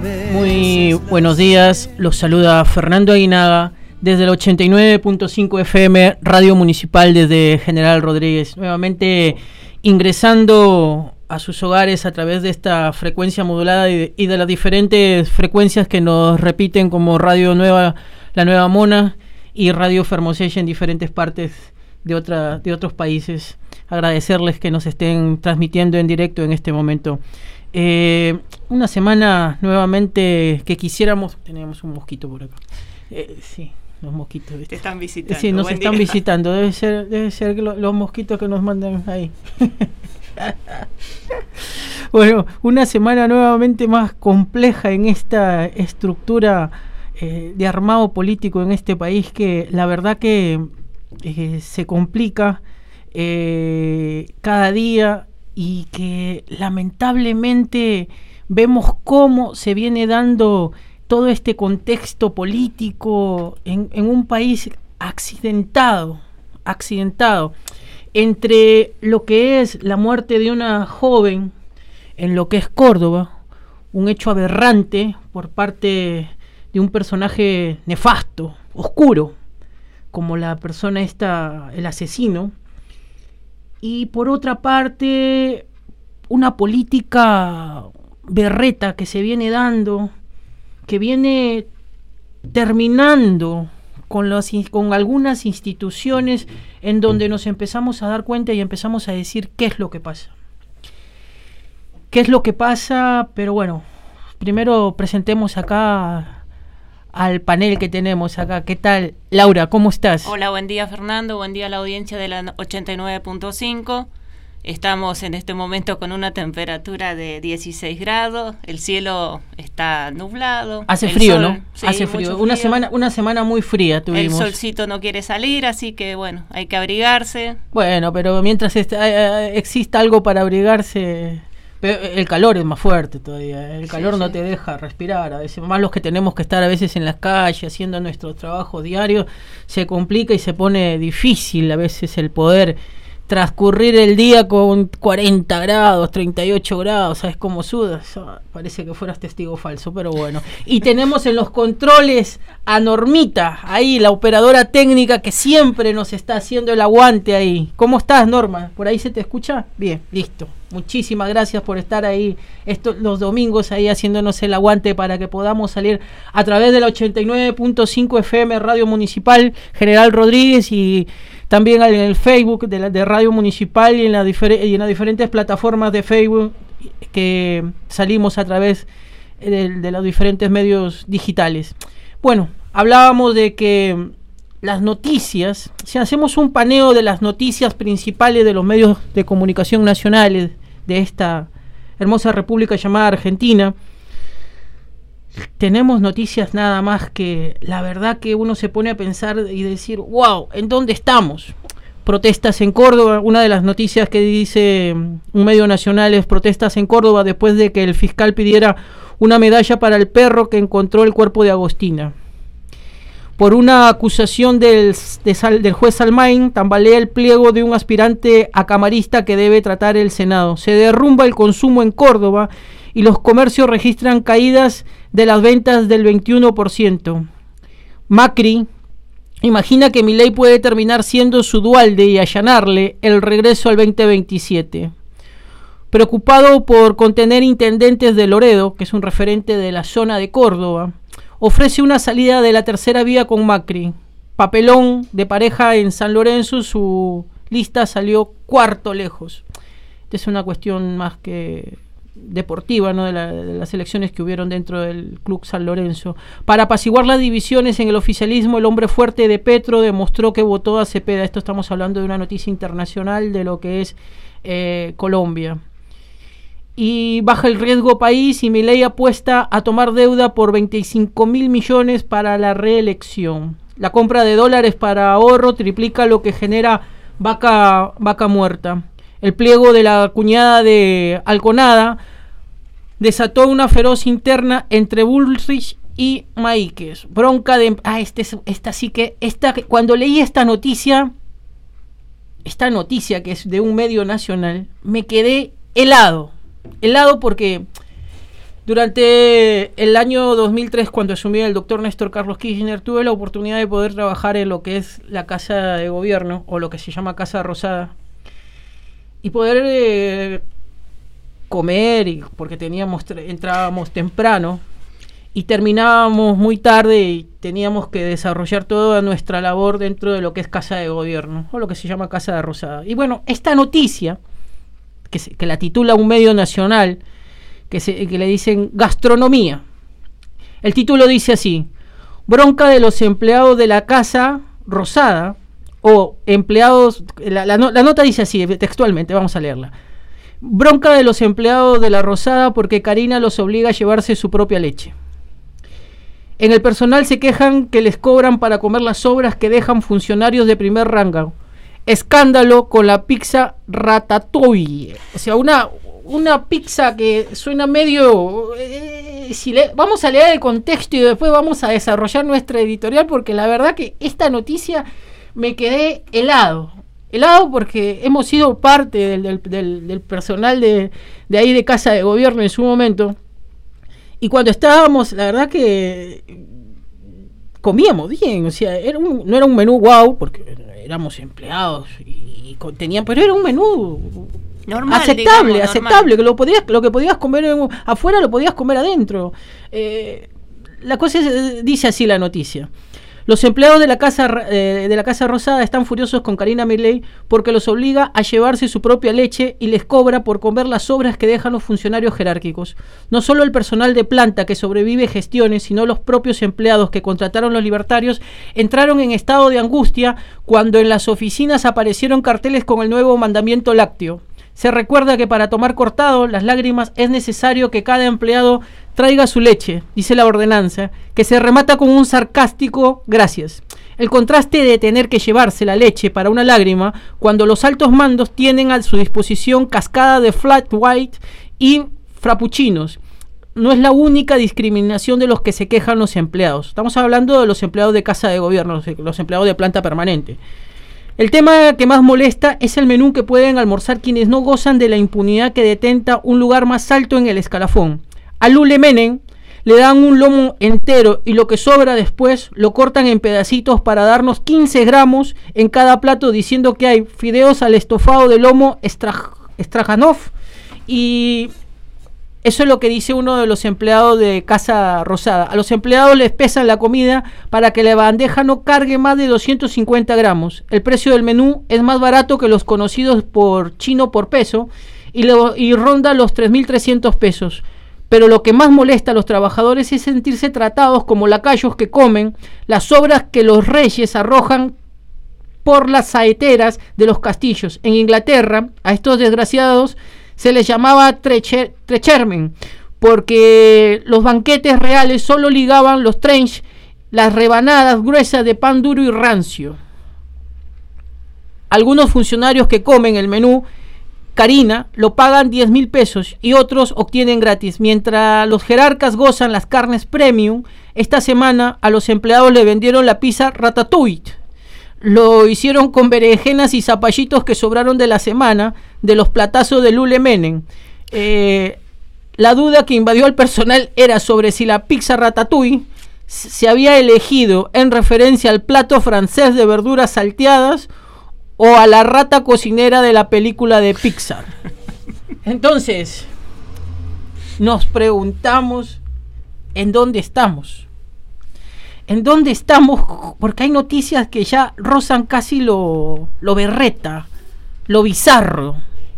Muy buenos días, los saluda Fernando Aguinaga desde el 89.5 FM Radio Municipal desde General Rodríguez, nuevamente ingresando a sus hogares a través de esta frecuencia modulada y de las diferentes frecuencias que nos repiten como Radio Nueva, La Nueva Mona y Radio Fermosella en diferentes partes de otros países. Agradecerles que nos estén transmitiendo en directo en este momento. Una semana nuevamente que quisiéramos. Tenemos un mosquito por acá. Sí, los mosquitos. ¿Viste? Te están visitando. Sí, nos están visitando. Debe ser los mosquitos que nos mandan ahí. Bueno, una semana nuevamente más compleja en esta estructura de armado político en este país, que la verdad que se complica cada día, y que lamentablemente vemos cómo se viene dando todo este contexto político en un país accidentado, entre lo que es la muerte de una joven en lo que es Córdoba, un hecho aberrante por parte de un personaje nefasto, oscuro, como la persona esta, el asesino, y por otra parte una política berreta que se viene dando, que viene terminando con algunas instituciones en donde nos empezamos a dar cuenta y empezamos a decir qué es lo que pasa. Pero bueno, primero presentemos acá al panel que tenemos acá. ¿Qué tal, Laura? ¿Cómo estás? Hola, buen día, Fernando. Buen día a la audiencia de la 89.5. Estamos en este momento con una temperatura de 16 grados. El cielo está nublado. Hace frío, sol, ¿no? Sí, hace frío. Una semana muy fría tuvimos. El solcito no quiere salir, así que bueno, hay que abrigarse. Bueno, pero mientras exista algo para abrigarse. Pero el calor es más fuerte todavía. El calor no te deja respirar. A veces, más los que tenemos que estar a veces en las calles haciendo nuestro trabajo diario, se complica y se pone difícil a veces el poder transcurrir el día con 40 grados, 38 grados. ¿Sabes cómo sudas? Parece que fueras testigo falso, pero bueno. Y tenemos en los controles a Normita, ahí la operadora técnica que siempre nos está haciendo el aguante ahí. ¿Cómo estás, Norma? ¿Por ahí se te escucha? Bien, listo. Muchísimas gracias por estar ahí los domingos ahí haciéndonos el aguante para que podamos salir a través de la 89.5 FM Radio Municipal General Rodríguez, y también en el Facebook de Radio Municipal y en las diferentes plataformas de Facebook que salimos a través de los diferentes medios digitales. Bueno, hablábamos de que las noticias, si hacemos un paneo de las noticias principales de los medios de comunicación nacionales de esta hermosa república llamada Argentina, tenemos noticias nada más que la verdad que uno se pone a pensar y decir, wow, ¿en dónde estamos? Protestas en Córdoba, una de las noticias que dice un medio nacional es protestas en Córdoba después de que el fiscal pidiera una medalla para el perro que encontró el cuerpo de Agostina. Por una acusación del juez Salmain, tambalea el pliego de un aspirante a camarista que debe tratar el Senado. Se derrumba el consumo en Córdoba y los comercios registran caídas de las ventas del 21%. Macri imagina que Milei puede terminar siendo su dualde y allanarle el regreso al 2027. Preocupado por contener intendentes de Loredo, que es un referente de la zona de Córdoba, ofrece una salida de la tercera vía con Macri. Papelón de pareja en San Lorenzo, su lista salió cuarto lejos. Esta es una cuestión más que deportiva, ¿no? de las elecciones que hubieron dentro del Club San Lorenzo. Para apaciguar las divisiones en el oficialismo, el hombre fuerte de Petro demostró que votó a Cepeda. Esto estamos hablando de una noticia internacional de lo que es Colombia. Y baja el riesgo país, y Milei apuesta a tomar deuda por 25.000 millones para la reelección. La compra de dólares para ahorro triplica lo que genera vaca muerta. El pliego de la cuñada de Alconada desató una feroz interna entre Bullrich y Maíquez. Bronca de... Cuando leí esta noticia que es de un medio nacional, me quedé helado porque Durante el año 2003, cuando asumí el doctor Néstor Carlos Kirchner, tuve la oportunidad de poder trabajar en lo que es la Casa de Gobierno, o lo que se llama Casa Rosada, y poder comer, porque entrábamos temprano y terminábamos muy tarde y teníamos que desarrollar toda nuestra labor dentro de lo que es Casa de Gobierno, o lo que se llama Casa de Rosada. Y bueno, esta noticia, que la titula un medio nacional, que le dicen gastronomía. El título dice así: bronca de los empleados de la Casa Rosada, o empleados, la nota dice así textualmente, vamos a leerla. Bronca de los empleados de la Rosada porque Karina los obliga a llevarse su propia leche. En el personal se quejan que les cobran para comer las sobras que dejan funcionarios de primer rango. Escándalo con la pizza Ratatouille. O sea, una pizza que suena medio... vamos a leer el contexto y después vamos a desarrollar nuestra editorial, porque la verdad que esta noticia me quedé helado porque hemos sido parte del personal de ahí de Casa de Gobierno en su momento, y cuando estábamos, la verdad que comíamos bien. O sea, no era un menú wow, porque éramos empleados pero era un menú normal, aceptable, normal. Que lo que podías comer afuera lo podías comer adentro. La cosa dice así la noticia: los empleados de la Casa Rosada están furiosos con Karina Milei porque los obliga a llevarse su propia leche y les cobra por comer las sobras que dejan los funcionarios jerárquicos. No solo el personal de planta que sobrevive gestiones, sino los propios empleados que contrataron los libertarios entraron en estado de angustia cuando en las oficinas aparecieron carteles con el nuevo mandamiento lácteo. Se recuerda que para tomar cortado las lágrimas es necesario que cada empleado traiga su leche, dice la ordenanza, que se remata con un sarcástico gracias. El contraste de tener que llevarse la leche para una lágrima cuando los altos mandos tienen a su disposición cascada de flat white y frappuccinos no es la única discriminación de los que se quejan los empleados. Estamos hablando de los empleados de Casa de Gobierno, los empleados de planta permanente. El tema que más molesta es el menú que pueden almorzar quienes no gozan de la impunidad que detenta un lugar más alto en el escalafón. A Lule Menem le dan un lomo entero y lo que sobra después lo cortan en pedacitos para darnos 15 gramos en cada plato, diciendo que hay fideos al estofado de lomo Strajanov, y eso es lo que dice uno de los empleados de Casa Rosada. A los empleados les pesan la comida para que la bandeja no cargue más de 250 gramos. El precio del menú es más barato que los conocidos por chino por peso y ronda los 3.300 pesos. Pero lo que más molesta a los trabajadores es sentirse tratados como lacayos que comen las sobras que los reyes arrojan por las saeteras de los castillos. En Inglaterra, a estos desgraciados se les llamaba trechermen, porque los banquetes reales solo ligaban los trench, las rebanadas gruesas de pan duro y rancio. Algunos funcionarios que comen el menú Karina lo pagan 10.000 pesos y otros obtienen gratis, mientras los jerarcas gozan las carnes premium. Esta semana a los empleados le vendieron la pizza Ratatouille. Lo hicieron con berenjenas y zapallitos que sobraron de la semana de los platazos de Lule Menem. La duda que invadió al personal era sobre si la pizza Ratatouille se había elegido en referencia al plato francés de verduras salteadas o a la rata cocinera de la película de Pixar. Entonces, nos preguntamos ¿en dónde estamos? ¿En dónde estamos? Porque hay noticias que ya rozan casi lo berreta, lo bizarro.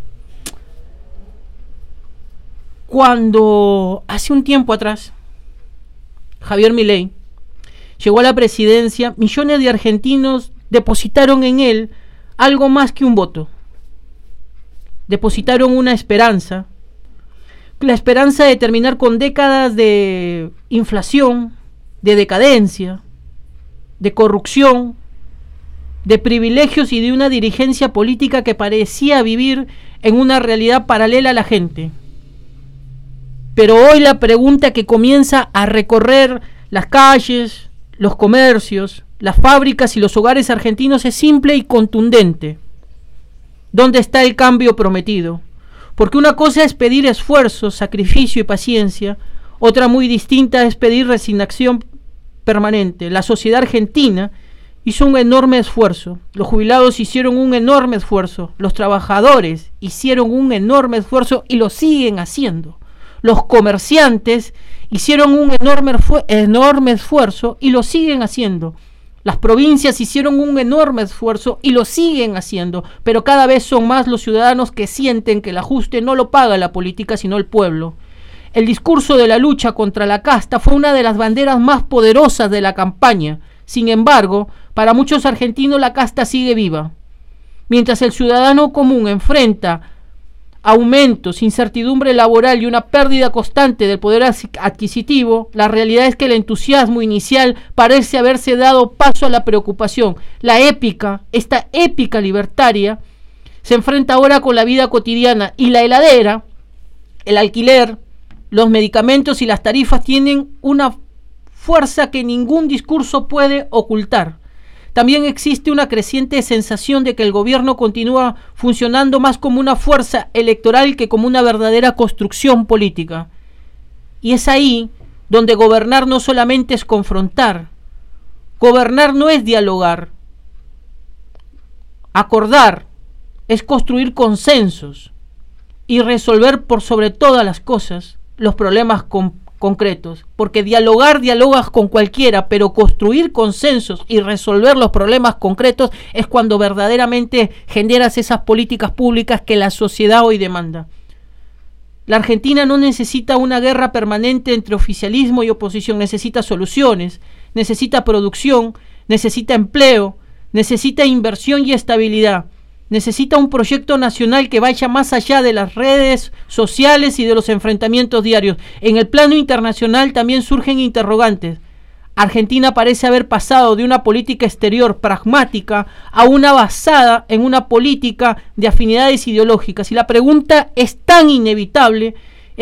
Cuando hace un tiempo atrás Javier Milei llegó a la presidencia, millones de argentinos depositaron en él algo más que un voto. Depositaron una esperanza, la esperanza de terminar con décadas de inflación, de decadencia, de corrupción, de privilegios y de una dirigencia política que parecía vivir en una realidad paralela a la gente. Pero hoy la pregunta que comienza a recorrer las calles, los comercios, las fábricas y los hogares argentinos es simple y contundente. ¿Dónde está el cambio prometido? Porque una cosa es pedir esfuerzo, sacrificio y paciencia, Otra muy distinta es pedir resignación permanente. La sociedad argentina hizo un enorme esfuerzo, los jubilados hicieron un enorme esfuerzo, los trabajadores hicieron un enorme esfuerzo y lo siguen haciendo. Los comerciantes hicieron un enorme esfuerzo y lo siguen haciendo. Las provincias hicieron un enorme esfuerzo y lo siguen haciendo, pero cada vez son más los ciudadanos que sienten que el ajuste no lo paga la política sino el pueblo. El discurso de la lucha contra la casta fue una de las banderas más poderosas de la campaña. Sin embargo, para muchos argentinos la casta sigue viva. Mientras el ciudadano común enfrenta aumentos, incertidumbre laboral y una pérdida constante del poder adquisitivo, la realidad es que el entusiasmo inicial parece haberse dado paso a la preocupación. Esta épica libertaria, se enfrenta ahora con la vida cotidiana y la heladera, el alquiler, los medicamentos y las tarifas tienen una fuerza que ningún discurso puede ocultar. También existe una creciente sensación de que el gobierno continúa funcionando más como una fuerza electoral que como una verdadera construcción política. Y es ahí donde gobernar no solamente es confrontar, gobernar no es dialogar, acordar es construir consensos y resolver por sobre todas las cosas los problemas concretos, porque dialogas con cualquiera, pero construir consensos y resolver los problemas concretos es cuando verdaderamente generas esas políticas públicas que la sociedad hoy demanda. La Argentina no necesita una guerra permanente entre oficialismo y oposición, necesita soluciones, necesita producción, necesita empleo, necesita inversión y estabilidad. Necesita un proyecto nacional que vaya más allá de las redes sociales y de los enfrentamientos diarios. En el plano internacional también surgen interrogantes. Argentina parece haber pasado de una política exterior pragmática a una basada en una política de afinidades ideológicas. Y la pregunta es tan inevitable,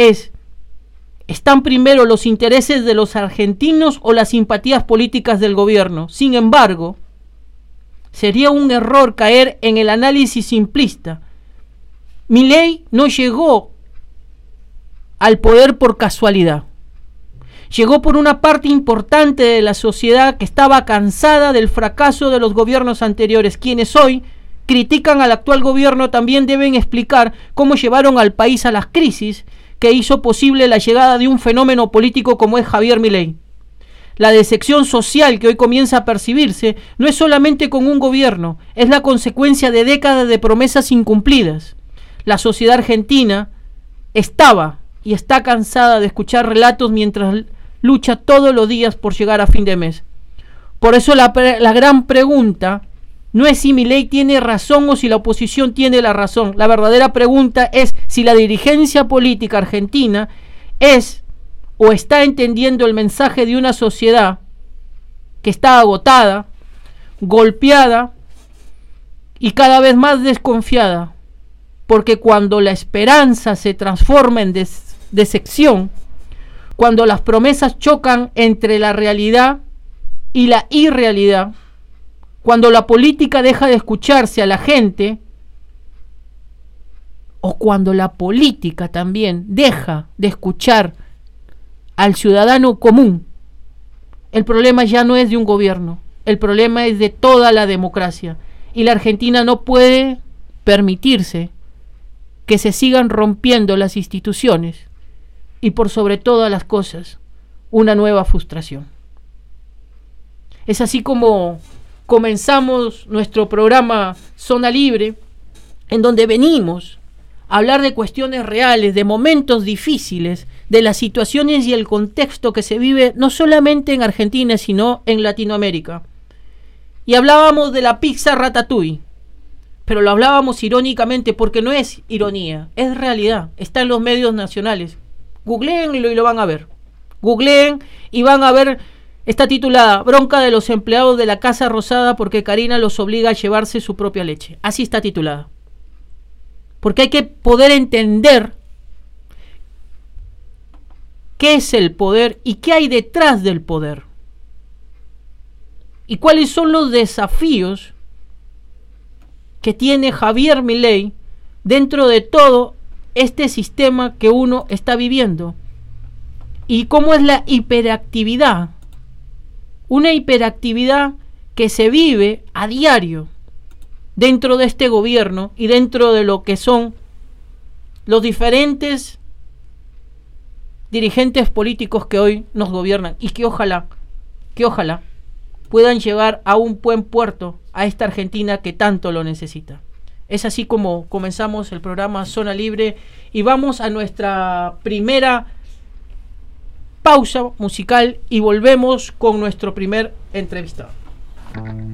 ¿están primero los intereses de los argentinos o las simpatías políticas del gobierno? Sin embargo, sería un error caer en el análisis simplista. Milei no llegó al poder por casualidad. Llegó por una parte importante de la sociedad que estaba cansada del fracaso de los gobiernos anteriores. Quienes hoy critican al actual gobierno también deben explicar cómo llevaron al país a las crisis que hizo posible la llegada de un fenómeno político como es Javier Milei. La decepción social que hoy comienza a percibirse no es solamente con un gobierno, es la consecuencia de décadas de promesas incumplidas. La sociedad argentina estaba y está cansada de escuchar relatos mientras lucha todos los días por llegar a fin de mes. Por eso la gran pregunta no es si Milei tiene razón o si la oposición tiene la razón. La verdadera pregunta es si la dirigencia política argentina es o está entendiendo el mensaje de una sociedad que está agotada, golpeada y cada vez más desconfiada, porque cuando la esperanza se transforma en decepción, cuando las promesas chocan entre la realidad y la irrealidad, cuando la política deja de escucharse a la gente, o cuando la política también deja de escuchar al ciudadano común, el problema ya no es de un gobierno, el problema es de toda la democracia. Y la Argentina no puede permitirse que se sigan rompiendo las instituciones y por sobre todas las cosas, una nueva frustración. Es así como comenzamos nuestro programa Zona Libre, en donde venimos a hablar de cuestiones reales, de momentos difíciles, de las situaciones y el contexto que se vive no solamente en Argentina, sino en Latinoamérica. Y hablábamos de la pizza Ratatouille, pero lo hablábamos irónicamente porque no es ironía, es realidad, está en los medios nacionales. Googleenlo y lo van a ver. Googleen y van a ver, está titulada Bronca de los empleados de la Casa Rosada porque Karina los obliga a llevarse su propia leche. Así está titulada. Porque hay que poder entender qué es el poder y qué hay detrás del poder. Y cuáles son los desafíos que tiene Javier Milei dentro de todo este sistema que uno está viviendo. y cómo es la hiperactividad. Una hiperactividad que se vive a diario dentro de este gobierno y dentro de lo que son los diferentes dirigentes políticos que hoy nos gobiernan, y que ojalá puedan llevar a un buen puerto a esta Argentina que tanto lo necesita. Es así como comenzamos el programa Zona Libre y vamos a nuestra primera pausa musical y volvemos con nuestro primer entrevistado.